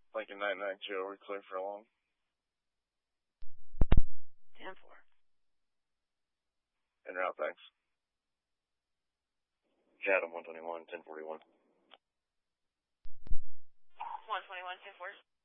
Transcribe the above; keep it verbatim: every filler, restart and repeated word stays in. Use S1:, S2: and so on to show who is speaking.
S1: Lincoln nine nine two, are we clear for long?
S2: ten four.
S1: En route, thanks.
S3: Chatham one twenty-one, ten forty-one.
S2: one twenty-one, ten four.